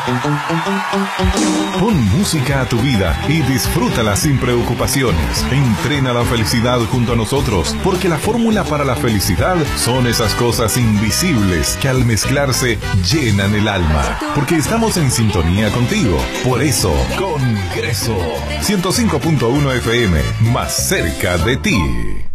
Pon música a tu vida y disfrútala sin preocupaciones. Entrena la felicidad junto a nosotros, porque la fórmula para la felicidad son esas cosas invisibles que al mezclarse llenan el alma. Porque estamos en sintonía contigo. Por eso, Congreso 105.1 FM, más cerca de ti.